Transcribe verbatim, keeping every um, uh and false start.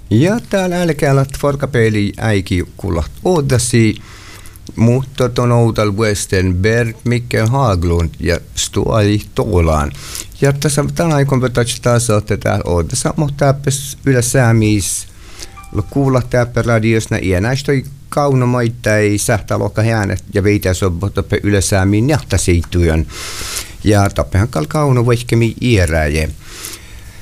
Ja täällä älkäällä forkapeili äiki kuulat oodasi, mutta ton Outal Westenberg, Mikkel Haglund ja Stuali Tolan. Ja tässä tämän aikon pitäisi taas ottaa täällä oodassa, mutta täppäs yläsäämis kuulla täppä radiosna iänäistoi kaunomaita ei sähtää luokka äänet ja veitä sobbottoppe yläsäämiin jahtasiittujan. Ja tappehan kal kauno vaikkemi iäräjä.